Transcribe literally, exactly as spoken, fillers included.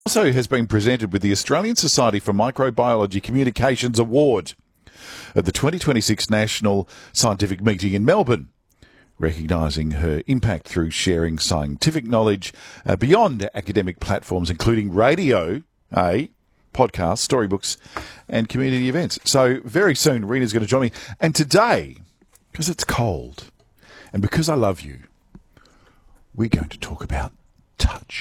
Also has been presented with the Australian Society for Microbiology Communications Award at the twenty twenty-six National Scientific Meeting in Melbourne, recognising her impact through sharing scientific knowledge uh, beyond academic platforms, including radio, eh, podcasts, storybooks, and community events. So very soon, Rita's going to join me. And today, because it's cold and because I love you, we're going to talk about touch.